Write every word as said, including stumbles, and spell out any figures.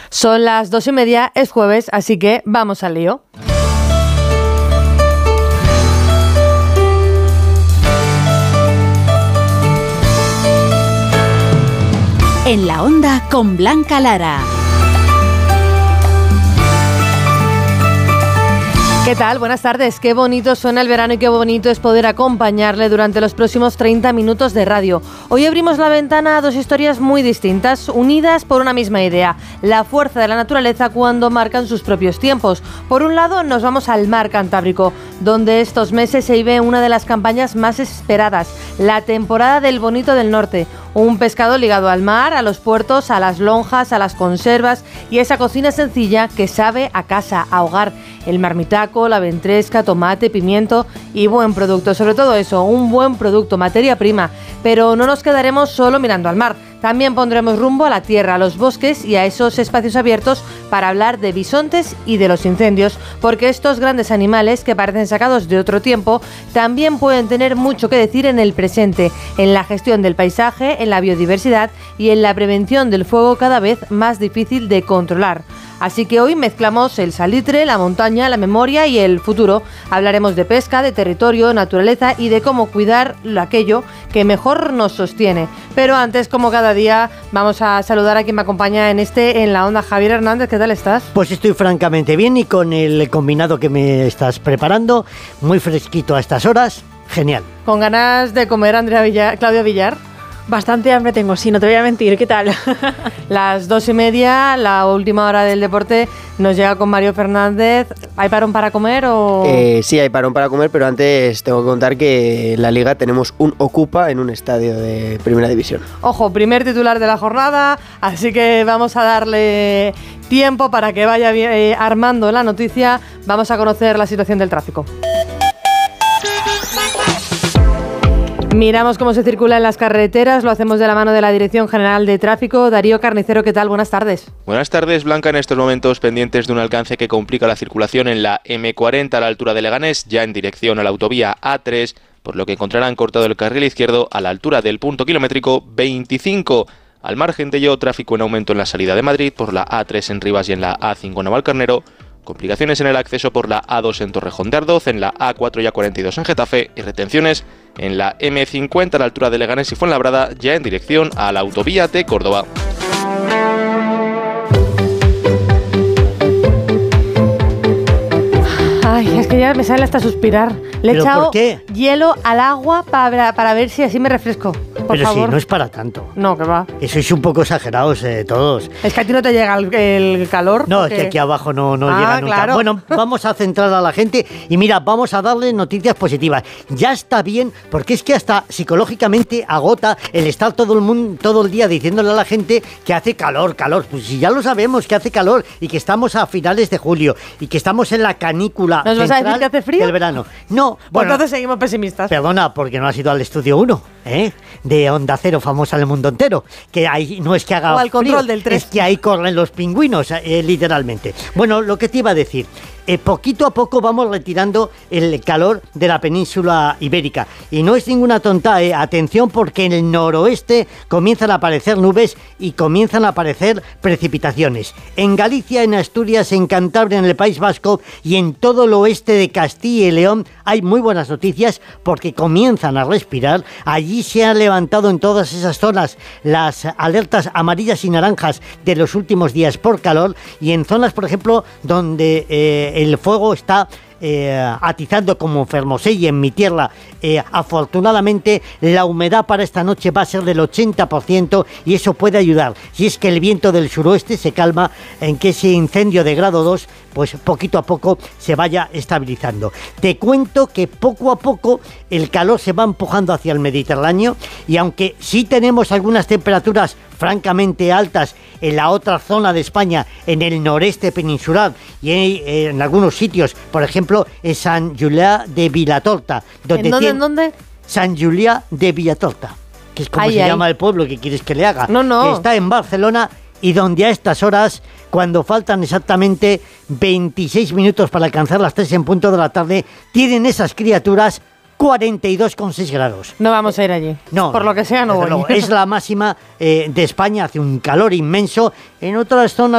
Son las dos y media, es jueves, así que vamos al lío. En la Onda con Blanca Lara. ¿Qué tal? Buenas tardes. Qué bonito suena el verano y qué bonito es poder acompañarle durante los próximos treinta minutos de radio. Hoy abrimos la ventana a dos historias muy distintas, unidas por una misma idea, la fuerza de la naturaleza cuando marcan sus propios tiempos. Por un lado, nos vamos al mar Cantábrico, donde estos meses se vive una de las campañas más esperadas, la temporada del bonito del norte. Un pescado ligado al mar, a los puertos, a las lonjas, a las conservas y esa cocina sencilla que sabe a casa, a hogar. El marmitaco, la ventresca, tomate, pimiento y buen producto. Sobre todo eso, un buen producto, materia prima. Pero no nos quedaremos solo mirando al mar. También pondremos rumbo a la tierra, a los bosques y a esos espacios abiertos para hablar de bisontes y de los incendios, porque estos grandes animales que parecen sacados de otro tiempo también pueden tener mucho que decir en el presente, en la gestión del paisaje, en la biodiversidad y en la prevención del fuego cada vez más difícil de controlar. Así que hoy mezclamos el salitre, la montaña, la memoria y el futuro. Hablaremos de pesca, de territorio, naturaleza y de cómo cuidar aquello que mejor nos sostiene. Pero antes, como cada día, vamos a saludar a quien me acompaña en este En la Onda. Javier Hernández, ¿qué tal estás? Pues estoy francamente bien y con el combinado que me estás preparando, muy fresquito a estas horas, genial. ¿Con ganas de comer, Andrea Villar, Claudia Villar? Bastante hambre tengo, sí, no te voy a mentir, ¿qué tal? Las dos y media, la última hora del deporte, nos llega con Mario Fernández. ¿Hay parón para comer o...? Eh, sí, hay parón para comer, pero antes tengo que contar que en la Liga tenemos un Ocupa en un estadio de Primera División. Ojo, primer titular de la jornada, así que vamos a darle tiempo para que vaya eh, armando la noticia. Vamos a conocer la situación del tráfico. Miramos cómo se circula en las carreteras, lo hacemos de la mano de la Dirección General de Tráfico. Darío Carnicero, ¿qué tal? Buenas tardes. Buenas tardes, Blanca. En estos momentos pendientes de un alcance que complica la circulación en la eme cuarenta a la altura de Leganés, ya en dirección a la autovía a tres, por lo que encontrarán cortado el carril izquierdo a la altura del punto kilométrico veinticinco. Al margen de ello, tráfico en aumento en la salida de Madrid por la a tres en Rivas y en la a cinco en Navalcarnero. Complicaciones en el acceso por la a dos en Torrejón de Ardoz, en la a cuatro y a cuarenta y dos en Getafe y retenciones en la eme cincuenta a la altura de Leganés y Fuenlabrada, ya en dirección a la autovía de Córdoba. Ay, es que ya me sale hasta suspirar. Le he ¿Pero echado por qué? hielo al agua para, para ver si así me refresco. Por Pero favor. sí, no es para tanto. No, que va. Eso es un poco exagerados eh, todos. Es que a ti no te llega el, el calor. No, es ¿o que qué? aquí abajo no, no Ah, llega nunca. claro. Bueno, vamos a centrar a la gente y mira, vamos a darle noticias positivas. Ya está bien, porque es que hasta psicológicamente agota el estar todo el mundo, todo el día diciéndole a la gente que hace calor, calor. Pues si ya lo sabemos que hace calor y que estamos a finales de julio y que estamos en la canícula ¿Nos vas a decir central que hace frío? del verano. No, Pues bueno, entonces seguimos pesimistas. perdona, porque no has ido al estudio uno, ¿eh? De Onda Cero, famosa en el mundo entero. Que ahí no es que haga O al frío, control del tres. es que ahí corren los pingüinos, eh, literalmente. Bueno, lo que te iba a decir, eh, poquito a poco vamos retirando el calor de la península ibérica. Y no es ninguna tonta, eh. Atención, porque en el noroeste comienzan a aparecer nubes y comienzan a aparecer precipitaciones. En Galicia, en Asturias, en Cantabria, en el País Vasco y en todo el oeste de Castilla y León hay muy buenas noticias porque comienzan a respirar. Allí se han levantado en todas esas zonas las alertas amarillas y naranjas de los últimos días por calor, y en zonas, por ejemplo, donde eh, el fuego está Eh, atizando como en Fermosell y en mi tierra, eh, afortunadamente la humedad para esta noche va a ser del ochenta por ciento y eso puede ayudar, si es que el viento del suroeste se calma, en que ese incendio de grado dos pues poquito a poco se vaya estabilizando. Te cuento que poco a poco el calor se va empujando hacia el Mediterráneo, y aunque sí tenemos algunas temperaturas francamente altas en la otra zona de España, en el noreste peninsular y en, en algunos sitios, por ejemplo en Sant Julià de Vilatorta. Donde ¿En dónde? tiene, ¿En dónde? Sant Julià de Vilatorta, que es como Ay, se ay. llama el pueblo que quieres que le haga. No, no. Que está en Barcelona, y donde a estas horas, cuando faltan exactamente veintiséis minutos para alcanzar las tres en punto de la tarde, tienen esas criaturas cuarenta y dos coma seis grados. No vamos a ir allí. No, Por lo que sea, no desde voy. luego. Es la máxima eh, de España, hace un calor inmenso. En otras zonas